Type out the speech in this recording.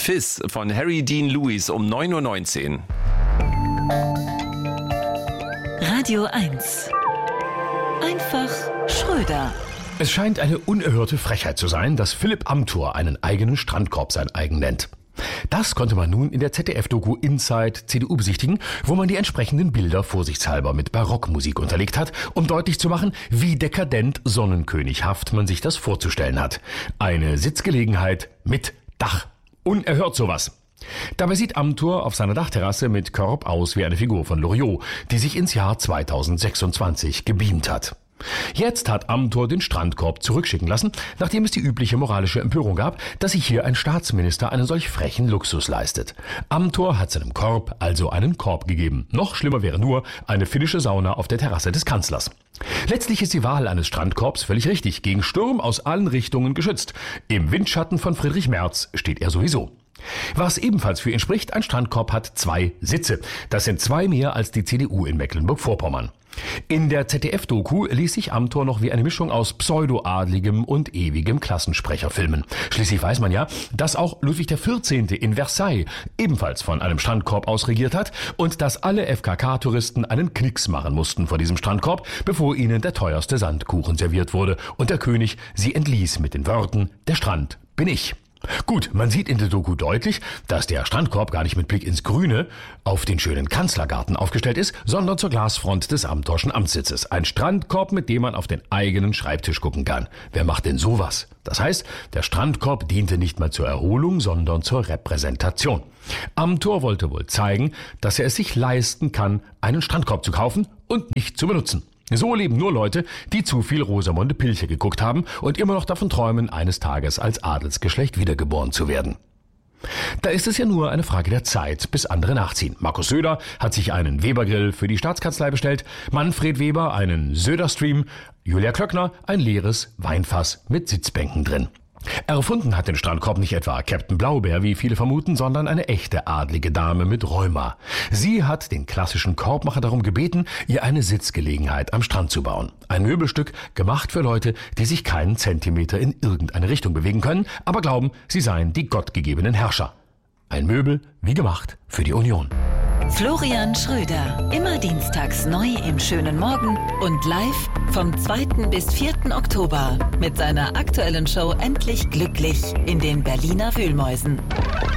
Fizz von Harry Dean Lewis um 9:19 Uhr. Radio 1. Einfach Schröder. Es scheint eine unerhörte Frechheit zu sein, dass Philipp Amthor einen eigenen Strandkorb sein eigen nennt. Das konnte man nun in der ZDF-Doku Inside CDU besichtigen, wo man die entsprechenden Bilder vorsichtshalber mit Barockmusik unterlegt hat, um deutlich zu machen, wie dekadent sonnenkönig-haft man sich das vorzustellen hat. Eine Sitzgelegenheit mit Dach. Unerhört sowas. Dabei sieht Amthor auf seiner Dachterrasse mit Korb aus wie eine Figur von Loriot, die sich ins Jahr 2026 gebeamt hat. Jetzt hat Amthor den Strandkorb zurückschicken lassen, nachdem es die übliche moralische Empörung gab, dass sich hier ein Staatsminister einen solch frechen Luxus leistet. Amthor hat seinem Korb also einen Korb gegeben. Noch schlimmer wäre nur eine finnische Sauna auf der Terrasse des Kanzlers. Letztlich ist die Wahl eines Strandkorbs völlig richtig, gegen Sturm aus allen Richtungen geschützt. Im Windschatten von Friedrich Merz steht er sowieso. Was ebenfalls für ihn spricht, ein Strandkorb hat 2 Sitze. Das sind 2 mehr als die CDU in Mecklenburg-Vorpommern. In der ZDF-Doku ließ sich Amthor noch wie eine Mischung aus pseudo-adligem und ewigem Klassensprecher filmen. Schließlich weiß man ja, dass auch Ludwig XIV. In Versailles ebenfalls von einem Strandkorb aus regiert hat und dass alle FKK-Touristen einen Knicks machen mussten vor diesem Strandkorb, bevor ihnen der teuerste Sandkuchen serviert wurde und der König sie entließ mit den Worten: Der Strand bin ich. Gut, man sieht in der Doku deutlich, dass der Strandkorb gar nicht mit Blick ins Grüne auf den schönen Kanzlergarten aufgestellt ist, sondern zur Glasfront des Amthorschen Amtssitzes. Ein Strandkorb, mit dem man auf den eigenen Schreibtisch gucken kann. Wer macht denn sowas? Das heißt, der Strandkorb diente nicht mal zur Erholung, sondern zur Repräsentation. Amthor wollte wohl zeigen, dass er es sich leisten kann, einen Strandkorb zu kaufen und nicht zu benutzen. So leben nur Leute, die zu viel Rosamunde Pilcher geguckt haben und immer noch davon träumen, eines Tages als Adelsgeschlecht wiedergeboren zu werden. Da ist es ja nur eine Frage der Zeit, bis andere nachziehen. Markus Söder hat sich einen Weber-Grill für die Staatskanzlei bestellt, Manfred Weber einen Söder-Stream, Julia Klöckner ein leeres Weinfass mit Sitzbänken drin. Erfunden hat den Strandkorb nicht etwa Captain Blaubeer, wie viele vermuten, sondern eine echte adlige Dame mit Rheuma. Sie hat den klassischen Korbmacher darum gebeten, ihr eine Sitzgelegenheit am Strand zu bauen. Ein Möbelstück, gemacht für Leute, die sich keinen Zentimeter in irgendeine Richtung bewegen können, aber glauben, sie seien die gottgegebenen Herrscher. Ein Möbel wie gemacht für die Union. Florian Schröder. Immer dienstags neu im schönen Morgen und live vom 2. bis 4. Oktober mit seiner aktuellen Show Endlich Glücklich in den Berliner Wühlmäusen.